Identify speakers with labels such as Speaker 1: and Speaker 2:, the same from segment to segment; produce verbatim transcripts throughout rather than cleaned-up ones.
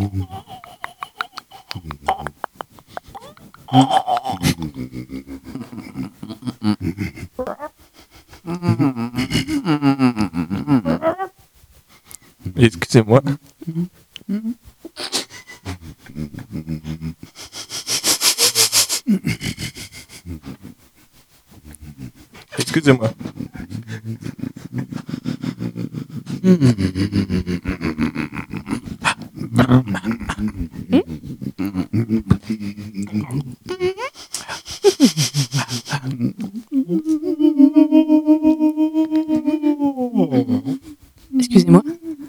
Speaker 1: Excusez-moi. Excusez-moi.
Speaker 2: Excusez-moi.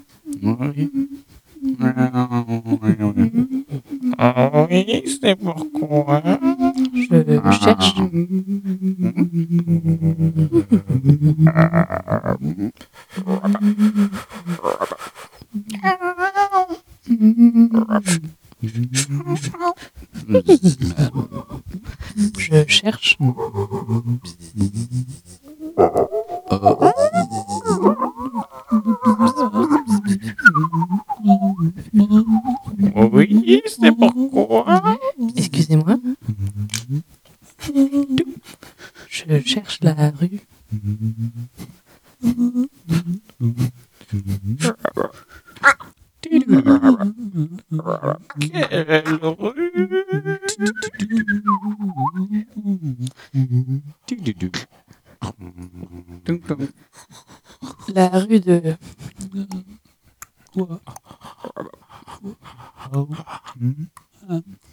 Speaker 1: Ah oui, c'est pourquoi.
Speaker 2: Je cherche. Je cherche.
Speaker 1: Oui, c'est pourquoi.
Speaker 2: Excusez-moi. Je cherche la rue.
Speaker 1: Quelle rue.
Speaker 2: La rue de...
Speaker 3: Quoi?